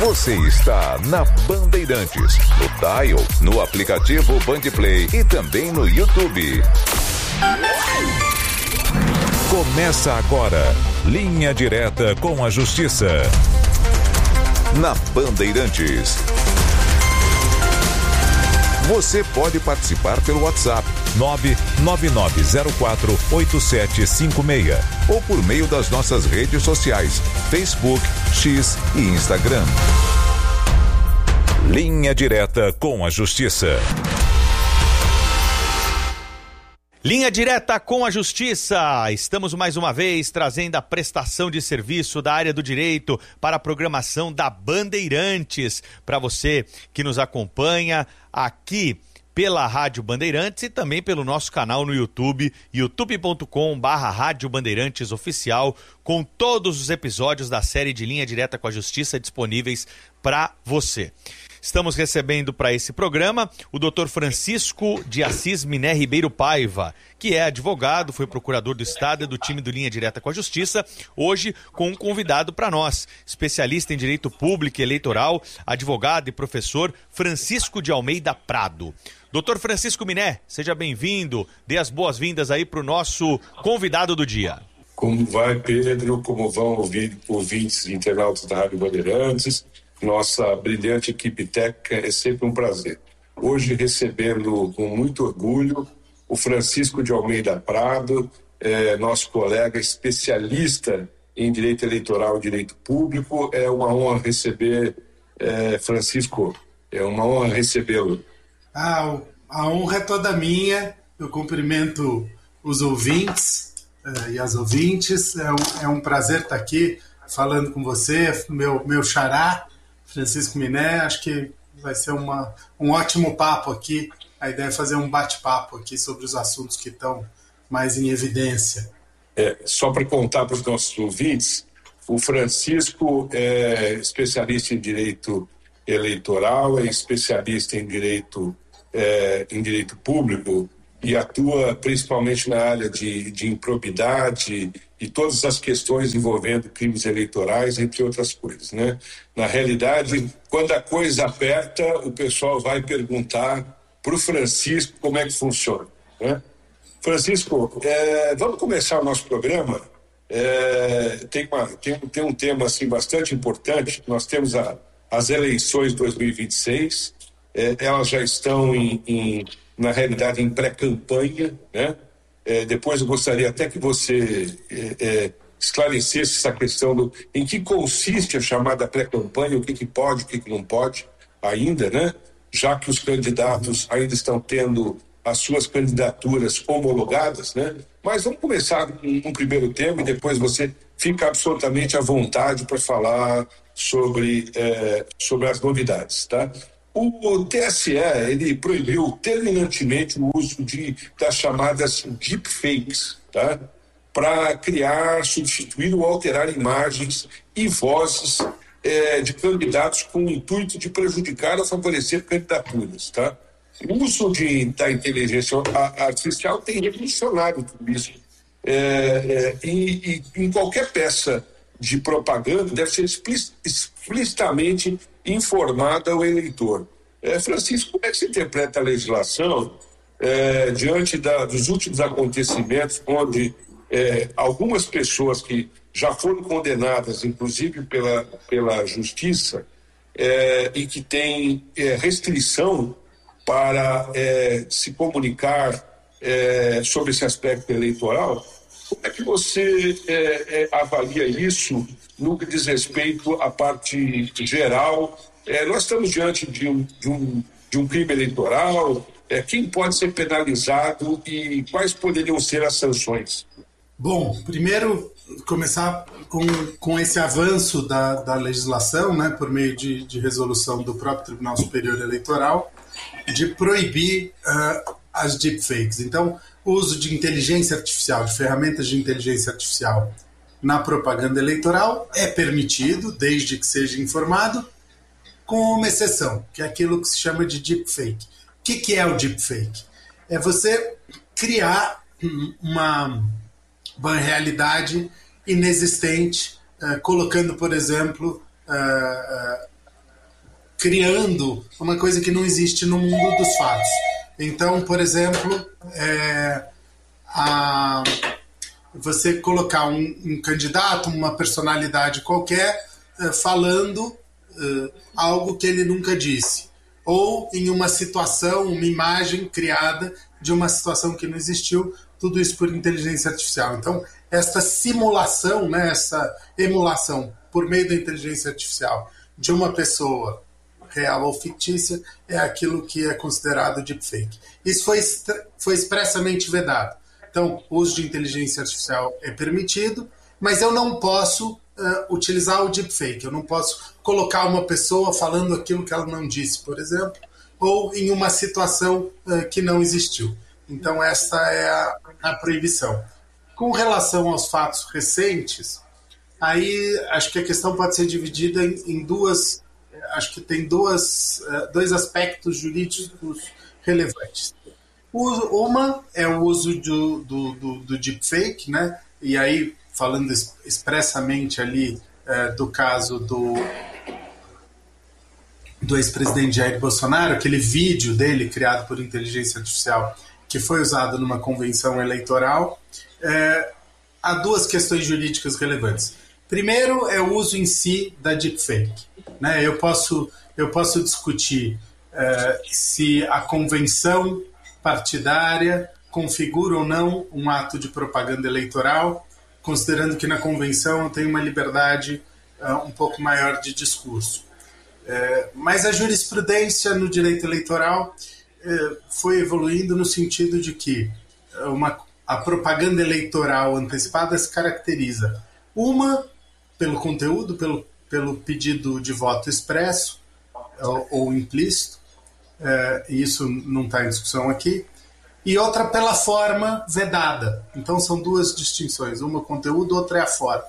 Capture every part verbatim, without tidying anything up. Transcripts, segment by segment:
Você está na Bandeirantes, no Dial, no aplicativo Bandplay e também no YouTube. Começa agora, Linha Direta com a Justiça. Na Bandeirantes. Você pode participar pelo WhatsApp nove nove nove zero quatro oito sete cinco seis ou por meio das nossas redes sociais, Facebook, X e Instagram. Linha Direta com a Justiça. Linha Direta com a Justiça. Estamos mais uma vez trazendo a prestação de serviço da área do direito para a programação da Bandeirantes. Para você que nos acompanha aqui pela Rádio Bandeirantes e também pelo nosso canal no YouTube, youtube ponto com barra Rádio Bandeirantes Oficial, com todos os episódios da série de Linha Direta com a Justiça disponíveis para você. Estamos recebendo para esse programa o doutor Francisco de Assis Miné Ribeiro Paiva, que é advogado, foi procurador do Estado e do time do Linha Direta com a Justiça, hoje com um convidado para nós, especialista em Direito Público e Eleitoral, advogado e professor Francisco de Almeida Prado. doutor Francisco Miné, seja bem-vindo, dê as boas-vindas aí para o nosso convidado do dia. Como vai, Pedro? Como vão ouvir ouvintes e internautas da Rádio Bandeirantes? Nossa brilhante equipe técnica, é sempre um prazer. Hoje recebendo com muito orgulho o Francisco de Almeida Prado, é, nosso colega especialista em direito eleitoral e direito público. É uma honra receber, é, Francisco, é uma honra recebê-lo. Ah, a honra é toda minha. Eu cumprimento os ouvintes uh, e as ouvintes. É um, é um prazer estar aqui falando com você, meu, meu xará, Francisco Miné. Acho que vai ser uma, um ótimo papo aqui. A ideia é fazer um bate-papo aqui sobre os assuntos que estão mais em evidência. É, só para contar para os nossos ouvintes, o Francisco é especialista em direito eleitoral, é especialista em direito, é, em direito público e atua principalmente na área de, de improbidade e todas as questões envolvendo crimes eleitorais, entre outras coisas, né? Na realidade, quando a coisa aperta, o pessoal vai perguntar para o Francisco como é que funciona, né? Francisco, é, vamos começar o nosso programa. É, tem, uma, tem, tem um tema assim, bastante importante. Nós temos a, as eleições de dois mil e vinte e seis, é, elas já estão em, em na realidade em pré-campanha, né? É, depois eu gostaria até que você é, é, esclarecesse essa questão do em que consiste a chamada pré-campanha, o que, que pode, o que, que não pode ainda, né? Já que os candidatos ainda estão tendo as suas candidaturas homologadas, né? Mas vamos começar com um primeiro tema e depois você fica absolutamente à vontade para falar sobre, é, sobre as novidades, tá? O T S E, ele proibiu terminantemente o uso de, das chamadas deepfakes, tá? Para criar, substituir ou alterar imagens e vozes é, de candidatos com o intuito de prejudicar ou favorecer candidaturas, tá? O uso de, da inteligência artificial tem revolucionado tudo isso. É, é, e, e em qualquer peça de propaganda deve ser explicitamente informada ao eleitor. É, Francisco, como é que se interpreta a legislação é, diante da, dos últimos acontecimentos, onde é, algumas pessoas que já foram condenadas, inclusive pela, pela justiça, é, e que têm é, restrição para é, se comunicar é, sobre esse aspecto eleitoral? Como é que você é, é, avalia isso no que diz respeito à parte geral? É, nós estamos diante de um, de um, de um crime eleitoral. É, quem pode ser penalizado e quais poderiam ser as sanções? Bom, primeiro começar com, com esse avanço da, da legislação, né, por meio de, de resolução do próprio Tribunal Superior Eleitoral, de proibir uh, as deepfakes. Então, o uso de inteligência artificial, de ferramentas de inteligência artificial na propaganda eleitoral é permitido, desde que seja informado, com uma exceção, que é aquilo que se chama de deepfake. O que, que é o deepfake? É você criar uma, uma realidade inexistente, uh, colocando, por exemplo, uh, uh, criando uma coisa que não existe no mundo dos fatos. Então, por exemplo, é, a, você colocar um, um candidato, uma personalidade qualquer, é, falando é, algo que ele nunca disse, ou em uma situação, uma imagem criada de uma situação que não existiu, tudo isso por inteligência artificial. Então, essa simulação, né, essa emulação por meio da inteligência artificial de uma pessoa real ou fictícia é aquilo que é considerado deepfake. Isso foi, foi expressamente vedado. Então, o uso de inteligência artificial é permitido, mas eu não posso uh, utilizar o deepfake. Eu não posso colocar uma pessoa falando aquilo que ela não disse, por exemplo, ou em uma situação uh, que não existiu. Então, essa é a, a proibição. Com relação aos fatos recentes, aí acho que a questão pode ser dividida em, em duas, acho que tem duas, uh, dois aspectos jurídicos relevantes. O, uma é o uso do, do, do, do deepfake, né? E aí, falando es, expressamente ali uh, do caso do, do ex-presidente Jair Bolsonaro, aquele vídeo dele criado por inteligência artificial que foi usado numa convenção eleitoral, é, há duas questões jurídicas relevantes. Primeiro é o uso em si da deepfake. Né? Eu posso, eu posso discutir é, se a convenção partidária configura ou não um ato de propaganda eleitoral, considerando que na convenção eu tenho uma liberdade é, um pouco maior de discurso. É, mas a jurisprudência no direito eleitoral foi evoluindo no sentido de que uma, a propaganda eleitoral antecipada se caracteriza, uma, pelo conteúdo, pelo, pelo pedido de voto expresso ou, ou implícito, é, e isso não está em discussão aqui, e outra pela forma vedada. Então são duas distinções, uma o conteúdo, outra é a forma.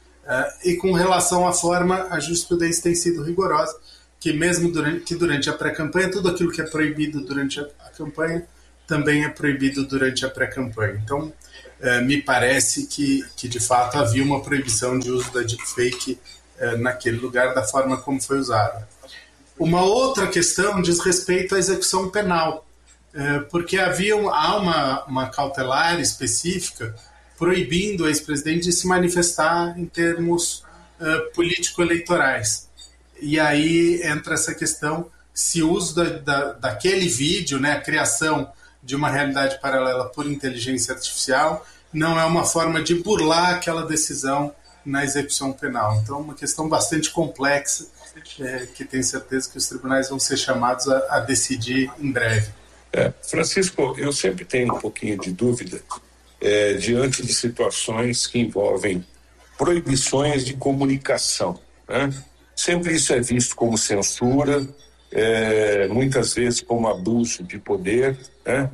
É, e com relação à forma, a jurisprudência tem sido rigorosa, que mesmo durante, que durante a pré-campanha, tudo aquilo que é proibido durante a, a campanha também é proibido durante a pré-campanha. Então, é, me parece que, que, de fato, havia uma proibição de uso da deepfake é, naquele lugar, da forma como foi usada. Uma outra questão diz respeito à execução penal, é, porque havia, há uma, uma cautelar específica proibindo o ex-presidente de se manifestar em termos é, político-eleitorais. E aí entra essa questão se o uso da, da, daquele vídeo, né, a criação de uma realidade paralela por inteligência artificial, não é uma forma de burlar aquela decisão na execução penal. Então, uma questão bastante complexa, é, que tenho certeza que os tribunais vão ser chamados a, a decidir em breve. É, Francisco, eu sempre tenho um pouquinho de dúvida é, diante de situações que envolvem proibições de comunicação, né? Sempre isso é visto como censura, é, muitas vezes como abuso de poder, né?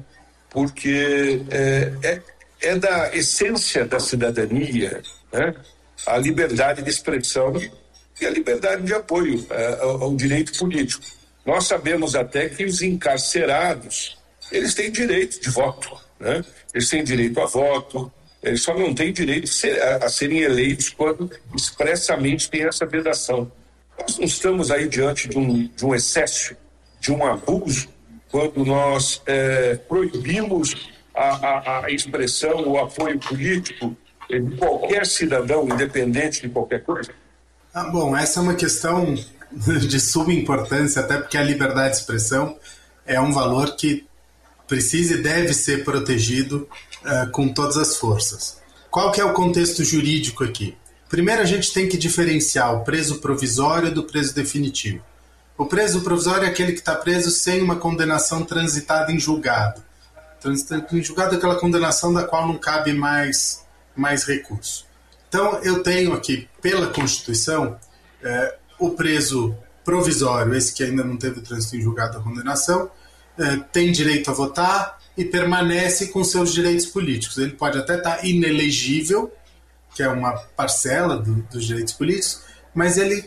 Porque é, é, é da essência da cidadania, né? A liberdade de expressão e a liberdade de apoio é, ao, ao direito político. Nós sabemos até que os encarcerados, eles têm direito de voto, né? Eles têm direito a voto, eles só não têm direito a, ser, a, a serem eleitos quando expressamente tem essa vedação. Nós não estamos aí diante de um, de um excesso, de um abuso, quando nós é, proibimos a, a, a expressão, o apoio político de qualquer cidadão, independente de qualquer coisa? Ah, bom, essa é uma questão de suma importância, até porque a liberdade de expressão é um valor que precisa e deve ser protegido uh, com todas as forças. Qual que é o contexto jurídico aqui? Primeiro, a gente tem que diferenciar o preso provisório do preso definitivo. O preso provisório é aquele que está preso sem uma condenação transitada em julgado. Transitada em julgado é aquela condenação da qual não cabe mais, mais recurso. Então, eu tenho aqui, pela Constituição, eh, o preso provisório, esse que ainda não teve trânsito em julgado da condenação, eh, tem direito a votar e permanece com seus direitos políticos. Ele pode até estar inelegível, que é uma parcela do, dos direitos políticos, mas ele,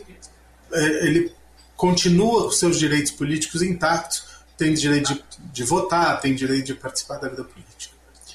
ele continua com seus direitos políticos intactos, tem direito de, de votar, tem direito de participar da vida política.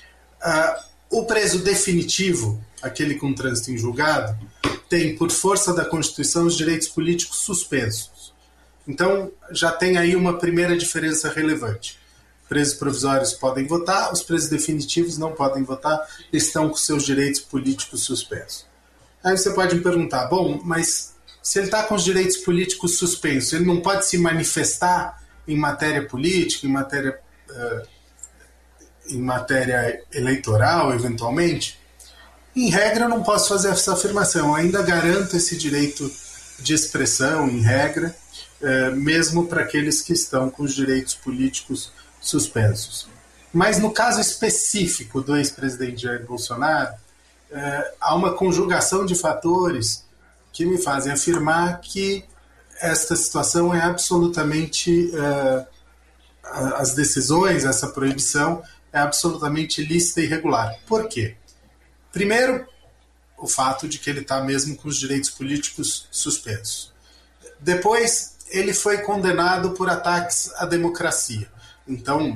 Uh, o preso definitivo, aquele com trânsito em julgado, tem, por força da Constituição, os direitos políticos suspensos. Então, já tem aí uma primeira diferença relevante. Presos provisórios podem votar, os presos definitivos não podem votar, estão com seus direitos políticos suspensos. Aí você pode me perguntar, bom, mas se ele está com os direitos políticos suspensos, ele não pode se manifestar em matéria política, em matéria, uh, em matéria eleitoral, eventualmente? Em regra, eu não posso fazer essa afirmação. Eu ainda garanto esse direito de expressão, em regra, uh, mesmo para aqueles que estão com os direitos políticos suspensos. Mas no caso específico do ex-presidente Jair Bolsonaro, uh, há uma conjugação de fatores que me fazem afirmar que esta situação é absolutamente, uh, as decisões, essa proibição é absolutamente lícita e irregular. Por quê? Primeiro, o fato de que ele está mesmo com os direitos políticos suspensos. Depois, ele foi condenado por ataques à democracia. Então,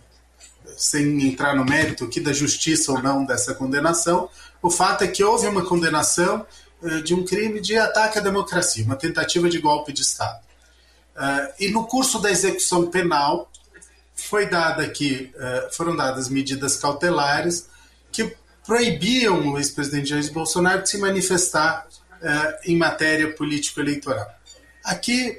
sem entrar no mérito aqui da justiça ou não dessa condenação, o fato é que houve uma condenação de um crime de ataque à democracia, uma tentativa de golpe de Estado. Uh, e no curso da execução penal foi dada que, uh, foram dadas medidas cautelares que proibiam o ex-presidente Jair Bolsonaro de se manifestar uh, em matéria político-eleitoral. Aqui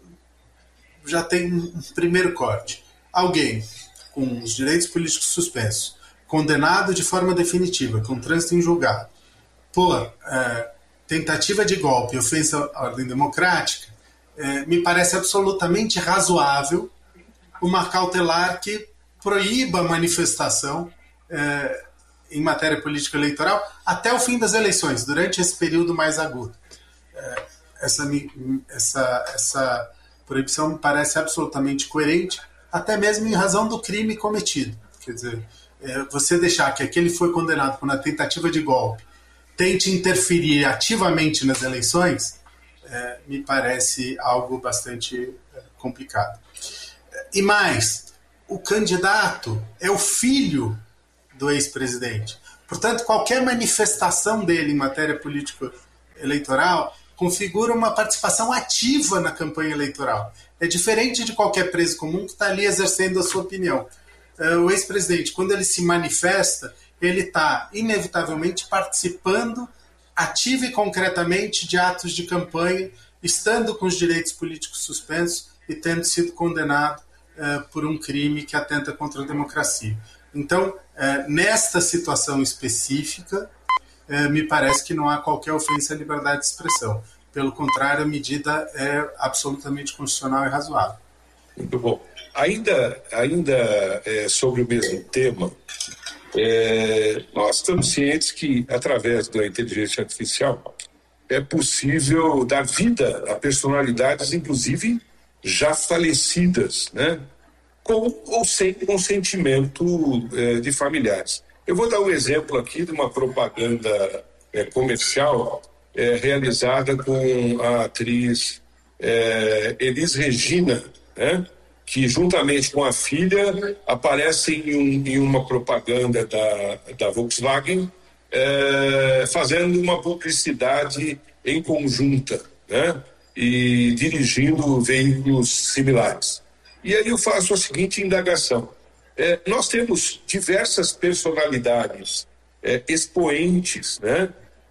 já tem um primeiro corte. Alguém com os direitos políticos suspensos, condenado de forma definitiva, com trânsito em julgado, por uh, tentativa de golpe e ofensa à ordem democrática, eh, me parece absolutamente razoável uma cautelar que proíba a manifestação eh, em matéria política eleitoral até o fim das eleições, durante esse período mais agudo. Eh, essa, essa, essa proibição me parece absolutamente coerente, até mesmo em razão do crime cometido. Quer dizer, eh, você deixar que aquele foi condenado por uma tentativa de golpe tente interferir ativamente nas eleições, é, me parece algo bastante é, complicado. E mais, o candidato é o filho do ex-presidente. Portanto, qualquer manifestação dele em matéria político-eleitoral configura uma participação ativa na campanha eleitoral. É diferente de qualquer preso comum que está ali exercendo a sua opinião. É, o ex-presidente, quando ele se manifesta, ele está, inevitavelmente, participando ativa e concretamente de atos de campanha, estando com os direitos políticos suspensos e tendo sido condenado uh, por um crime que atenta contra a democracia. Então, uh, nesta situação específica, uh, me parece que não há qualquer ofensa à liberdade de expressão. Pelo contrário, a medida é absolutamente constitucional e razoável. Muito bom. Ainda, ainda é, sobre o mesmo tema, É, nós estamos cientes que, através da inteligência artificial, é possível dar vida a personalidades, inclusive já falecidas, né? Com ou sem consentimento é, de familiares. Eu vou dar um exemplo aqui de uma propaganda é, comercial é, realizada com a atriz é, Elis Regina, né? Que juntamente com a filha aparecem em, um, em uma propaganda da, da Volkswagen, é, fazendo uma publicidade em conjunta, né? E dirigindo veículos similares. E aí eu faço a seguinte indagação. É, nós temos diversas personalidades é, expoentes, né?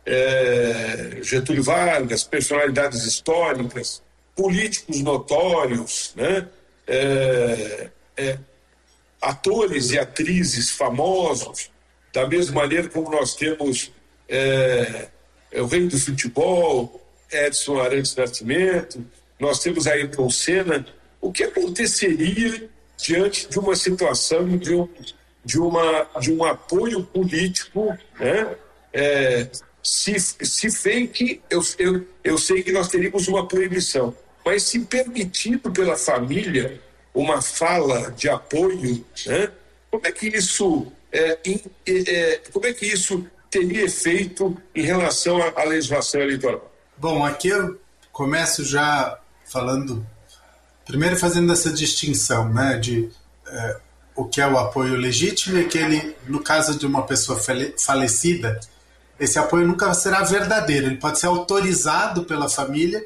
É, Getúlio Vargas, personalidades históricas, políticos notórios, né? É, é, atores e atrizes famosos, da mesma maneira como nós temos é, é, o rei do futebol, Edson Arantes Nascimento, nós temos a Ayrton Senna. O que aconteceria diante de uma situação de um, de uma, de um apoio político, né? É, se, se fake, eu, eu, eu sei que nós teríamos uma proibição. Mas se permitido pela família uma fala de apoio, né? Como é que isso é, é, como é que isso teria efeito em relação à, à legislação eleitoral? Bom, aqui eu começo já falando, primeiro fazendo essa distinção, né, de é, o que é o apoio legítimo e aquele, no caso de uma pessoa fale, falecida, esse apoio nunca será verdadeiro, ele pode ser autorizado pela família,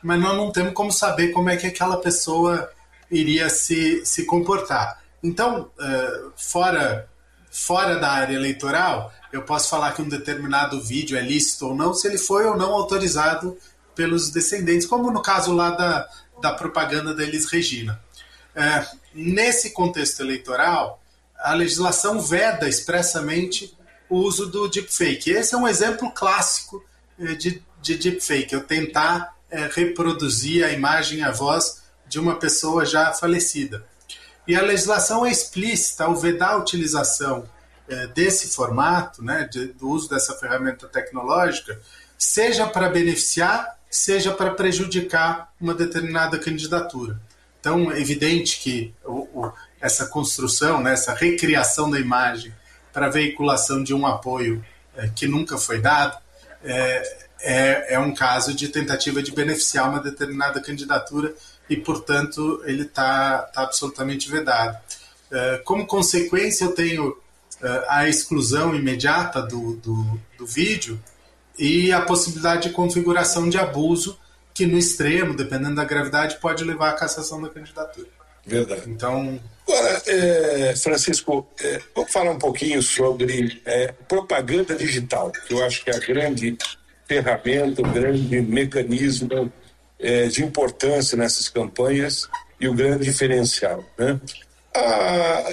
mas nós não temos como saber como é que aquela pessoa iria se, se comportar. Então, uh, fora, fora da área eleitoral, eu posso falar que um determinado vídeo é lícito ou não, se ele foi ou não autorizado pelos descendentes, como no caso lá da, da propaganda da Elis Regina. É, nesse contexto eleitoral, a legislação veda expressamente o uso do deepfake. Esse é um exemplo clássico de, de deepfake, eu tentar é, reproduzir a imagem e a voz de uma pessoa já falecida. E a legislação é explícita ao vedar a utilização é, desse formato, né, de, do uso dessa ferramenta tecnológica, seja para beneficiar, seja para prejudicar uma determinada candidatura. Então, é evidente que o, o, essa construção, né, essa recriação da imagem para a veiculação de um apoio é, que nunca foi dado, é, é, é um caso de tentativa de beneficiar uma determinada candidatura e, portanto, ele está tá absolutamente vedado. É, como consequência, eu tenho é, a exclusão imediata do, do, do vídeo e a possibilidade de configuração de abuso que, no extremo, dependendo da gravidade, pode levar à cassação da candidatura. Verdade. Então... Agora, é, Francisco, é, vamos falar um pouquinho sobre é, propaganda digital, que eu acho que é a grande ferramenta, o grande mecanismo é, de importância nessas campanhas e o grande diferencial, né? A,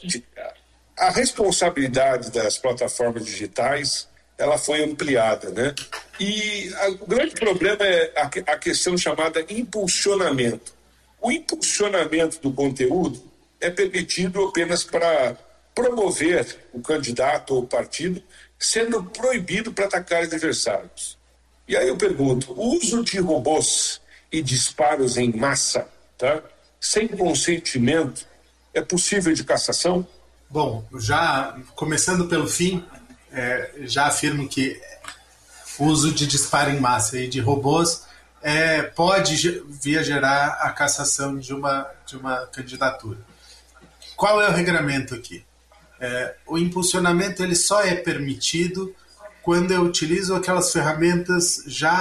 a responsabilidade das plataformas digitais, ela foi ampliada, né? E a, o grande problema é a, a questão chamada impulsionamento. O impulsionamento do conteúdo é permitido apenas para promover o candidato ou o partido, sendo proibido para atacar adversários. E aí eu pergunto, o uso de robôs e disparos em massa, tá, sem consentimento, é possível de cassação? Bom, já começando pelo fim, é, já afirmo que o uso de disparo em massa e de robôs é, pode vir a gerar a cassação de uma, de uma candidatura. Qual é o regramento aqui? É, o impulsionamento ele só é permitido quando eu utilizo aquelas ferramentas já